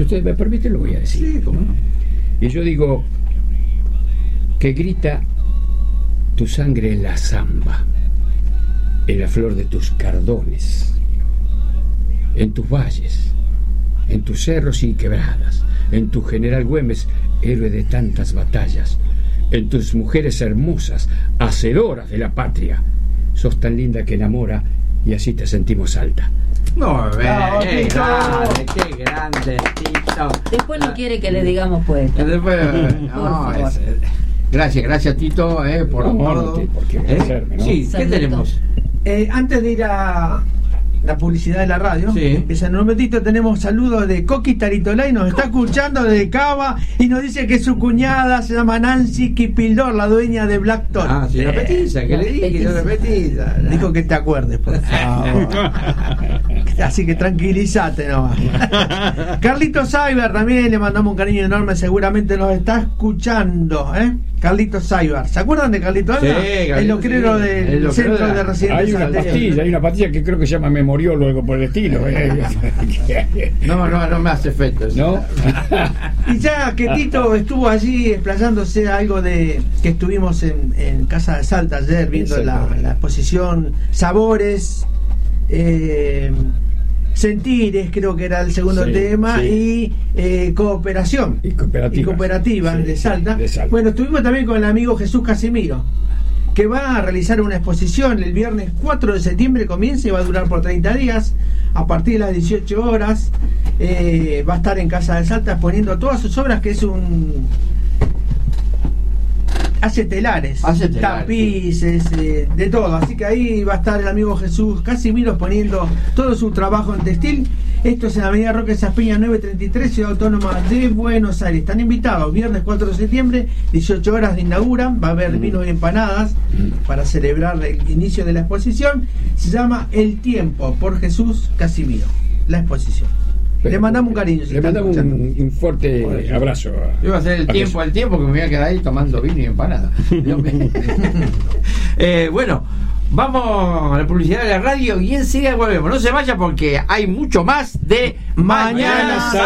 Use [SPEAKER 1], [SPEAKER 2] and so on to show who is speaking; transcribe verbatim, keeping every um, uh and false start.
[SPEAKER 1] Si ustedes me permiten, lo voy a decir.
[SPEAKER 2] Sí, cómo no.
[SPEAKER 1] Y yo digo que grita tu sangre en la zamba, en la flor de tus cardones, en tus valles, en tus cerros y quebradas, en tu general Güemes, héroe de tantas batallas, en tus mujeres hermosas, hacedoras de la patria. Sos tan linda que enamora y así te sentimos alta.
[SPEAKER 2] No,
[SPEAKER 3] No,
[SPEAKER 2] qué
[SPEAKER 3] Tito.
[SPEAKER 2] grande, qué grande, Tito.
[SPEAKER 4] Después no quiere que le digamos poeta.
[SPEAKER 2] Después, no,
[SPEAKER 4] favor.
[SPEAKER 2] es- gracias, gracias Tito, eh, por
[SPEAKER 1] No, no
[SPEAKER 2] todo.
[SPEAKER 1] tiene por qué
[SPEAKER 2] ¿Eh?
[SPEAKER 1] agradecerme, ¿no?
[SPEAKER 2] Sí, ¿qué
[SPEAKER 4] Saludito.
[SPEAKER 2] tenemos?
[SPEAKER 3] Eh, antes de ir a la publicidad de la radio,
[SPEAKER 2] Sí.
[SPEAKER 3] empieza en un momentito, tenemos saludos de Coqui Taritolay, nos está escuchando de Cava y nos dice que su cuñada se llama Nancy Kipildor, la dueña de Blackton.
[SPEAKER 2] Ah, sí, la
[SPEAKER 3] Eh,
[SPEAKER 2] petiza, que
[SPEAKER 4] la
[SPEAKER 2] le dije, que la petiza.
[SPEAKER 3] Dijo que te acuerdes, por favor. Así que tranquilízate nomás. Carlitos Cyber también le mandamos un cariño enorme, seguramente nos está escuchando, ¿eh? Carlitos Cyber. ¿Se acuerdan de Carlitos
[SPEAKER 2] Sí,
[SPEAKER 3] Cyber?
[SPEAKER 2] Carlitos,
[SPEAKER 3] El loquero
[SPEAKER 2] sí.
[SPEAKER 3] del
[SPEAKER 2] El loquero
[SPEAKER 3] centro
[SPEAKER 2] de
[SPEAKER 3] de,
[SPEAKER 2] la-
[SPEAKER 3] residentes
[SPEAKER 1] Hay una
[SPEAKER 3] sanitarios.
[SPEAKER 1] pastilla, hay una pastilla que creo que se llama memoriolo o algo por el estilo. ¿eh?
[SPEAKER 2] No, no, no me hace efecto eso.
[SPEAKER 1] ¿No?
[SPEAKER 3] Y ya que Tito estuvo allí explayándose algo de que estuvimos en, en Casa de Salta ayer viendo la,
[SPEAKER 1] Exactamente.
[SPEAKER 3] la exposición Sabores, eh, Sentires, creo que era el segundo
[SPEAKER 1] Sí,
[SPEAKER 3] tema,
[SPEAKER 1] sí.
[SPEAKER 3] y eh, Cooperación
[SPEAKER 1] Y cooperativas.
[SPEAKER 3] y cooperativas
[SPEAKER 1] Sí,
[SPEAKER 3] de,
[SPEAKER 1] sí,
[SPEAKER 3] Salta.
[SPEAKER 1] de Salta.
[SPEAKER 3] Bueno, estuvimos también con el amigo Jesús Casimiro, que va a realizar una exposición el viernes cuatro de septiembre, comienza y va a durar por treinta días, a partir de las dieciocho horas. Eh, va a estar en Casa de Salta exponiendo todas sus obras, que es un... hace telares,
[SPEAKER 2] Hace telares,
[SPEAKER 3] tapices, eh, de todo. Así que ahí va a estar el amigo Jesús Casimiro exponiendo todo su trabajo en textil. Esto es en la avenida Roque Saspiña novecientos treinta y tres, Ciudad Autónoma de Buenos Aires. Están invitados, viernes cuatro de septiembre, dieciocho horas de inauguran. Va a haber vinos y empanadas para celebrar el inicio de la exposición. Se llama El Tiempo, por Jesús Casimiro, la exposición. Le mandamos un cariño. si
[SPEAKER 1] Le
[SPEAKER 3] están
[SPEAKER 1] mandamos
[SPEAKER 3] escuchando.
[SPEAKER 1] un, un fuerte
[SPEAKER 2] Bueno.
[SPEAKER 1] abrazo. a-
[SPEAKER 2] Yo iba a hacer el
[SPEAKER 1] a
[SPEAKER 2] tiempo
[SPEAKER 1] Jesús.
[SPEAKER 2] al tiempo que me voy a quedar ahí tomando vino y empanada. Yo me- eh, bueno, vamos a la publicidad de la radio y enseguida volvemos. No se vaya porque hay mucho más de
[SPEAKER 3] Mañana
[SPEAKER 2] Mañana